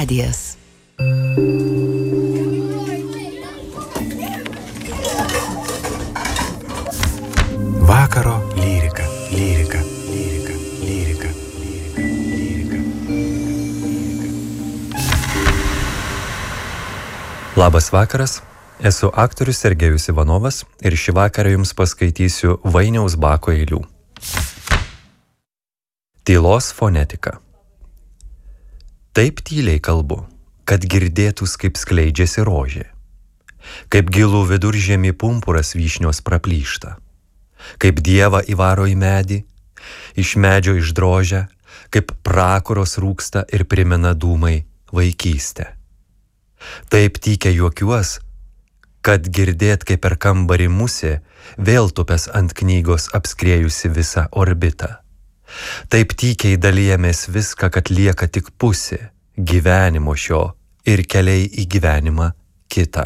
radijas. Vakaro lyrika, lyrika, lyrika, lyrika, lyrika, lyrika. Labas vakaras, esu aktorius Sergejus Ivanovas ir šį vakarą jums paskaitysiu Vainiaus Bako eilių. Tylos fonetika. Taip tyliai kalbu, kad girdėtus kaip skleidžiasi rožė, kaip gilų viduržemį pumpuras vyšnios praplyšta, kaip Dievą įvaro į medį, iš medžio išdrožia, kaip prakuros rūksta ir primena dūmai vaikystę. Taip tykia juokiuos, kad girdėt, kaip per kambarį musė vėl tupęs ant knygos apskriejusi visą orbitą. Taip tykiai dalijamės viską, kad lieka tik pusė gyvenimo šio ir keliai į gyvenimą kitą.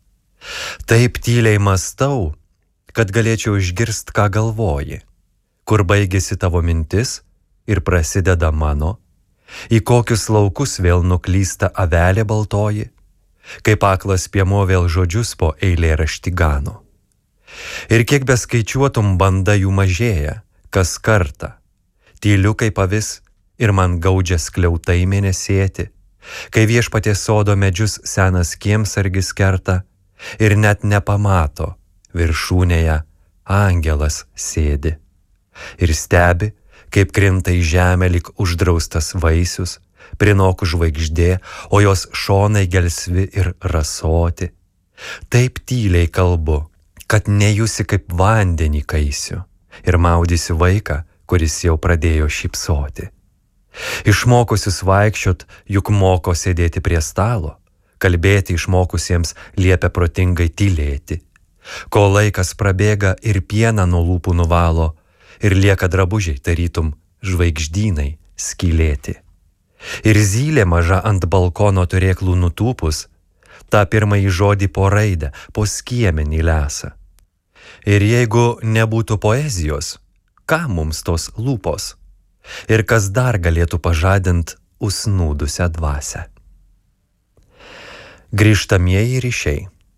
Taip tyliai mąstau, kad galėčiau išgirst, ką galvoji, kur baigėsi tavo mintis ir prasideda mano, į kokius laukus vėl nuklysta avelė baltoji, kaip aklas piemuo vėl žodžius po eilėraštį gano. Ir kiek beskaičiuotum banda jų mažėja, kas kartą, tyliu kaip avis ir man gaudžia skliautai mėnesėti, kai viešpaties sodo medžius senas kiemsargis kerta ir net nepamato, viršūnėje angelas sėdi ir stebi, kaip krinta į žemę lyg uždraustas vaisius, prinokų žvaigždė, o jos šonai gelsvi ir rasoti. Taip tyliai kalbu, kad nejusi kaip vandenį kaisiu ir maudysiu vaiką, kuris jau pradėjo šypsoti. Išmokusius vaikščiot, juk moko sėdėti prie stalo, kalbėti išmokusiems liepia protingai tylėti. Kol laikas prabėga ir pieną nuo lūpų nuvalo ir lieka drabužiai tarytum žvaigždynai skylėti. Ir zylė maža ant balkono turėklų nutūpus, tą pirmąjį žodį po raidę, po skiemenį lesa. Ir jeigu nebūtų poezijos, ką mums tos lūpos? Ir kas dar galėtų pažadint užsnūdusią dvasią? Grįžtamieji ryšiai.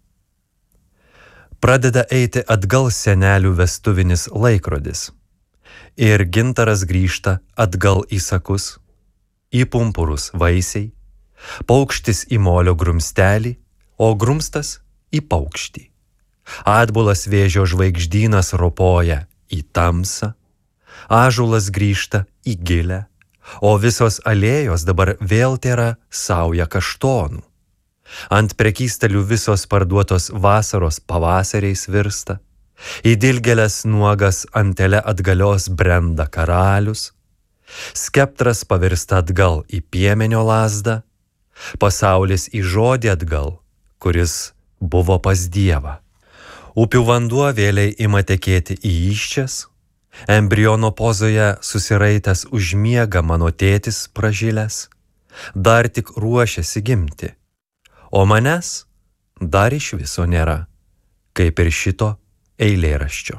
Pradeda eiti atgal senelių vestuvinis laikrodis. Ir gintaras grįžta atgal į sakus, į pumpurus vaisiai, paukštis į molio grumstelį, o grumstas į paukštį. Atbulas vėžio žvaigždynas ropoja į tamsą, ąžuolas grįžta į gilę, o visos alėjos dabar vėl tėra sauja kaštonų. Ant prekystalių visos parduotos vasaros pavasariais virsta, į dilgėles nuogas antele atgalios brenda karalius, skeptras pavirsta atgal į piemenio lazdą, pasaulis į žodį atgal, kuris buvo pas Dievą. Upių vanduo vėliai ima tekėti į įsčias, embriono pozoje susiraitęs užmiega mano tėtis pražilęs, dar tik ruošiasi gimti, o manęs dar iš viso nėra, kaip ir šito eilėraščio.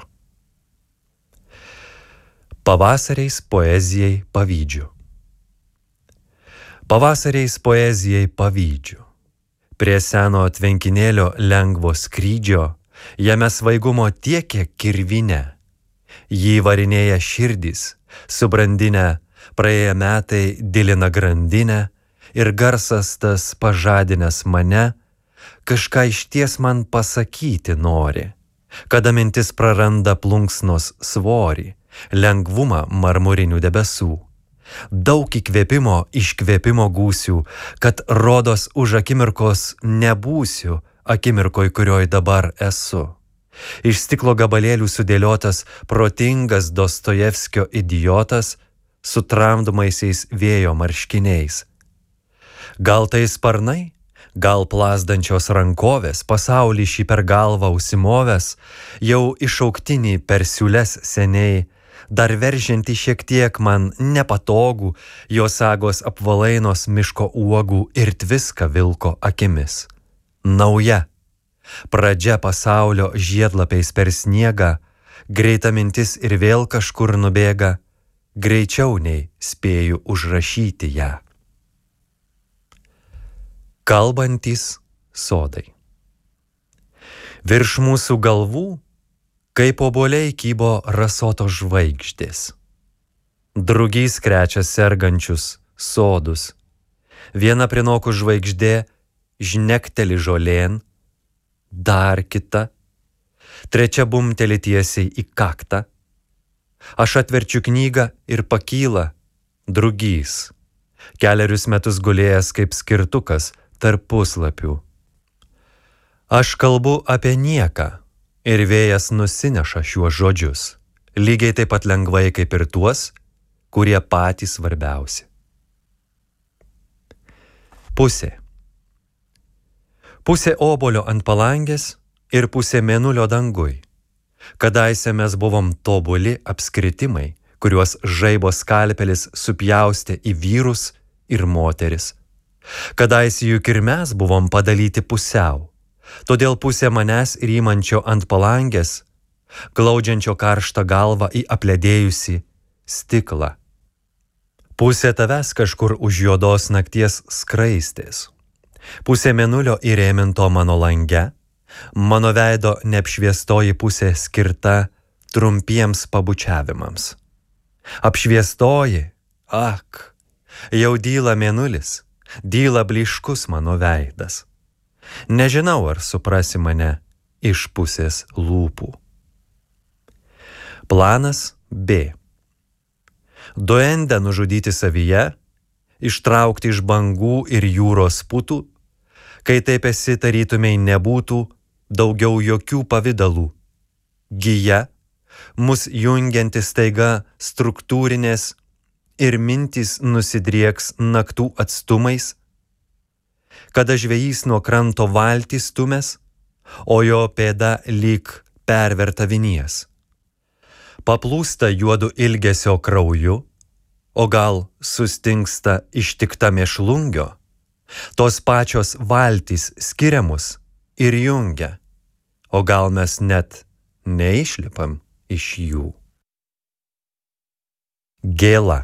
Pavasariais poezijai pavydžiu. Pavasariais poezijai pavydžiu. Prie seno tvenkinėlio lengvo skrydžio, jame svaigumo tiek, kiek kirvinę. Jį varinėja širdys, subrandinę, praėję metai dilina grandinę ir garsas tas pažadinęs mane, kažką išties man pasakyti nori, kada mintis praranda plunksnos svorį, lengvumą marmurinių debesų. Daug įkvėpimo, iškvėpimo gūsių, kad rodos už akimirkos nebūsiu akimirkoj, kurioj dabar esu. Iš stiklo gabalėlių sudėliotas protingas Dostojevskio idiotas su tramdomaisiais vėjo marškiniais. Gal tai sparnai, gal plazdančios rankovės, pasaulį šį per galvą užsimovęs, jau išauktinį per siūles seniai, dar veržianti šiek tiek man nepatogų, jo sagos apvalainos miško uogų ir tviską vilko akimis. Nauja. Pradžia pasaulio žiedlapiais per sniegą, greita mintis ir vėl kažkur nubėga, greičiau nei spėju užrašyti ją. Kalbantys sodai. Virš mūsų galvų, kaip obuoliai kybo rasotos žvaigždės. Drugys krečia sergančius sodus. Viena prinokų žvaigždė žnekteli žolėn, dar kita, trečia bumteli tiesiai į kaktą. Aš atverčiu knygą ir pakyla drugys, kelerius metus gulėjęs kaip skirtukas tarp puslapių. Aš kalbu apie nieką ir vėjas nusineša šiuos žodžius, lygiai taip pat lengvai kaip ir tuos, kurie patys svarbiausi. Pusė. Pusė obolio ant palangės ir pusė mėnulio dangui. Kadaise mes buvom tobuli apskritimai, kuriuos žaibo skalpelis supjaustė į vyrus ir moteris. Kadaise juk ir mes buvom padalyti pusiau, todėl pusė manęs rymančio ant palangės, glaudžiančio karštą galvą į apledėjusį stiklą. Pusė tavęs kažkur už juodos nakties skraistės. Pusė mėnulio įrėminto mano lange, mano veido neapšviestoji pusė skirta trumpiems pabučiavimams. Apšviestoji, ak, jau dyla mėnulis, dyla blyškus mano veidas. Nežinau, ar suprasi mane iš pusės lūpų. Planas B. Duendę nužudyti savyje, ištraukti iš bangų ir jūros putų, kai taip esi tarytumei nebūtų daugiau jokių pavydalų. Gija, mus jungianti staiga struktūrinės ir mintys nusidrieks naktų atstumais, kada žvejys nuo kranto valtį stumės, o jo pėda lyg perverta vinies. Paplūsta juodu ilgesio krauju, o gal sustingsta ištikta mėšlungio, tos pačios valtys skiria mus ir jungia, o gal mes net neišlipam iš jų. Gėla.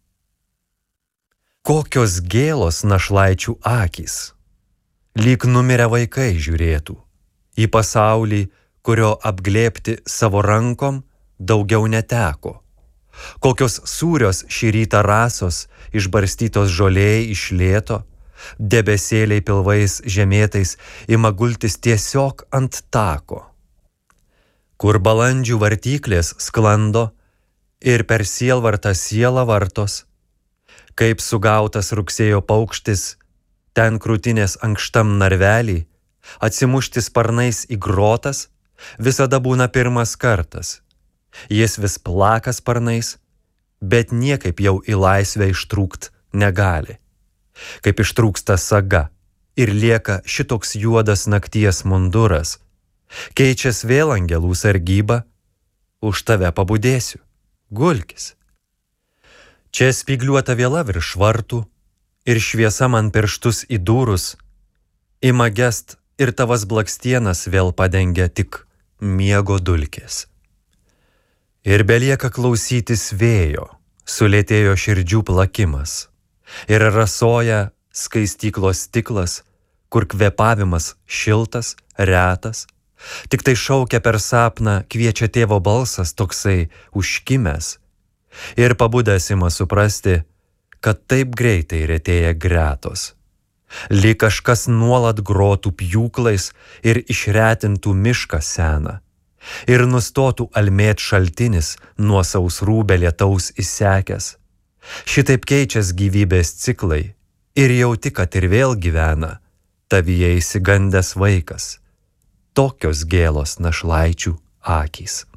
Kokios gėlos našlaičių akys, lyg numirę vaikai žiūrėtų į pasaulį, kurio apglėbti savo rankom daugiau neteko. Kokios sūrios šį rytą rasos išbarstytos žolėjai iš lėto, debesėliai pilvais žemėtais ima gultis tiesiog ant tako, kur balandžių vartyklės sklando ir per sielvartą siela vartos, kaip sugautas rugsėjo paukštis, ten krūtinės ankštam narvelį, atsimušti sparnais į grotas, visada būna pirmas kartas. Jis vis plaka sparnais, bet niekaip jau į laisvę ištrūkt negali. Kaip ištrūksta saga ir lieka šitoks juodas nakties munduras, keičias vėl angelų sargyba, už tave pabudėsiu, gulkis. Čia spygliuota viela virš vartų ir šviesa man pirštus įdūrus, ima gest ir tavas blakstienas vėl padengia tik miego dulkės. Ir belieka klausytis vėjo, sulėtėjo širdžių plakimas, ir rasoja skaistyklos stiklas, kur kvėpavimas šiltas, retas, tik tai šaukia per sapną, kviečia tėvo balsas toksai užkimęs, ir pabudęs ima suprasti, kad taip greitai retėja gretos. Lyg kažkas nuolat grotų pjūklais ir išretintų mišką seną, ir nustotų almėt šaltinis nuo sausrų be lietaus įsekęs. Šitaip keičias gyvybės ciklai ir jauti, kad ir vėl gyvena tavyje įsigandęs vaikas. Tokios gėlos našlaičių akys.